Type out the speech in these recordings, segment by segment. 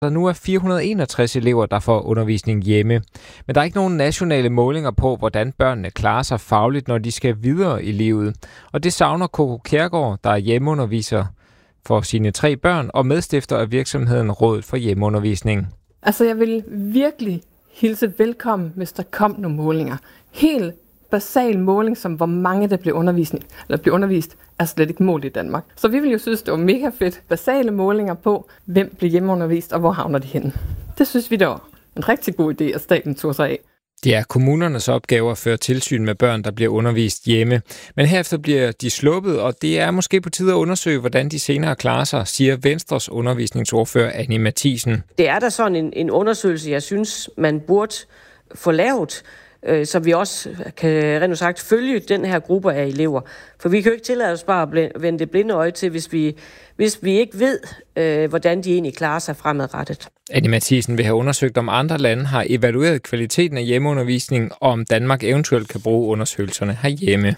Der nu er 461 elever, der får undervisning hjemme. Men der er ikke nogen nationale målinger på, hvordan børnene klarer sig fagligt, når de skal videre i livet. Og det savner Coco Kjærgaard, der er hjemmeunderviser for sine 3 børn og medstifter af virksomheden Rådet for Hjemmeundervisning. Altså, jeg vil virkelig hilse velkommen, hvis der kom nogle målinger. Helt basal måling, som hvor mange der bliver undervist, er slet ikke målt i Danmark. Så vi vil jo synes, det var mega fedt. Basale målinger på, hvem bliver hjemmeundervist, og hvor havner de henne. Det synes vi, der var en rigtig god idé, at staten tog sig af. Det er kommunernes opgave at føre tilsyn med børn, der bliver undervist hjemme. Men herefter bliver de sluppet, og det er måske på tide at undersøge, hvordan de senere klarer sig, siger Venstres undervisningsordfører Annie Matthiesen. Det er der sådan en undersøgelse, jeg synes, man burde få lavet, så vi også kan rent sagt følge den her gruppe af elever. For vi kan jo ikke tillade os bare at vende det blinde øje til, hvis vi ikke ved, hvordan de egentlig klarer sig fremadrettet. Annie Matthiesen vil have undersøgt, om andre lande har evalueret kvaliteten af hjemmeundervisning, og om Danmark eventuelt kan bruge undersøgelserne herhjemme.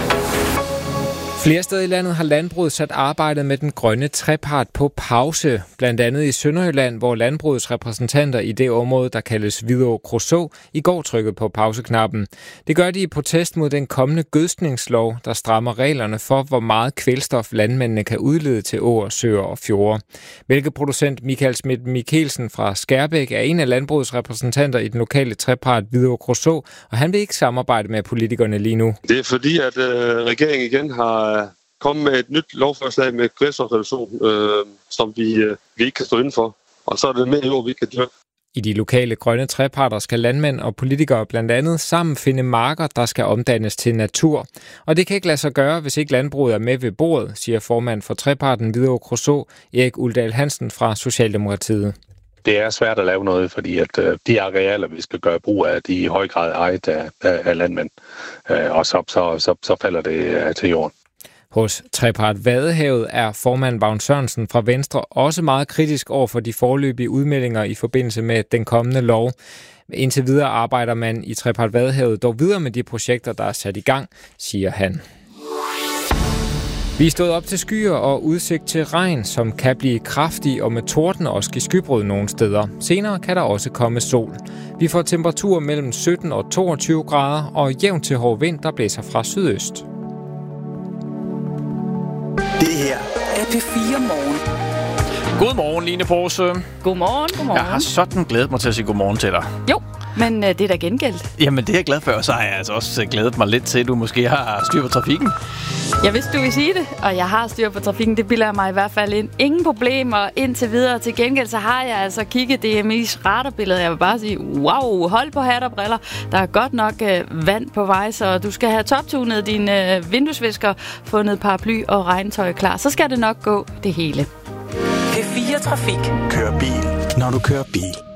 Flere steder i landet har landbruget sat arbejdet med den grønne trepart på pause. Blandt andet i Sønderjylland, hvor landbrugets repræsentanter i det område, der kaldes Hvidovre Kruså, i går trykkede på pauseknappen. Det gør de i protest mod den kommende gødskningslov, der strammer reglerne for, hvor meget kvælstof landmændene kan udlede til åer, søer og fjorde. Mælkeproducent Michael Schmidt Mikkelsen fra Skærbæk er en af landbrugets repræsentanter i den lokale trepart Hvidovre Kruså, og han vil ikke samarbejde med politikerne lige nu. Det er fordi, at regeringen igen har kommet med et nyt lovforslag med kvælstofreduktion, som vi ikke kan stå indenfor. Og så er det mere jord, vi kan dyrke. I de lokale grønne treparter skal landmænd og politikere blandt andet sammen finde marker, der skal omdannes til natur. Og det kan ikke lade sig gøre, hvis ikke landbruget er med ved bordet, siger formand for treparten Hvidovre Kruså, Erik Uldal Hansen fra Socialdemokratiet. Det er svært at lave noget, fordi at de arealer, vi skal gøre brug af, de er i høj grad ejet af landmænd. Og så falder det til jorden. Hos trepart Vadehavet er formand Vagn Sørensen fra Venstre også meget kritisk over for de foreløbige udmeldinger i forbindelse med den kommende lov. Indtil videre arbejder man i trepart Vadehavet dog videre med de projekter, der er sat i gang, siger han. Vi er stået op til skyer og udsigt til regn, som kan blive kraftig og med torden og skybrud nogle steder. Senere kan der også komme sol. Vi får temperaturer mellem 17 og 22 grader og jævn til hård vind, der blæser fra sydøst. Det her er P4 Morgen. Godmorgen, Line Pose. Godmorgen. Jeg har sådan glædet mig til at sige godmorgen til dig. Jo, men det er da gengældt. Jamen, det er jeg glad for, og så har jeg altså også glædet mig lidt til, at du måske har styr på trafikken. Jeg vidste, du ville sige det, og jeg har styr på trafikken. Det bilder jeg mig i hvert fald ind. Ingen problemer indtil videre. Til gengæld så har jeg altså kigget DMI's radarbillede. Jeg vil bare sige, wow, hold på hat og briller. Der er godt nok vand på vej, så du skal have toptunet dine vinduesvisker, fundet paraply og regntøj klar. Så skal det nok gå det hele. P4 Trafik. Kør bil, når du kører bil.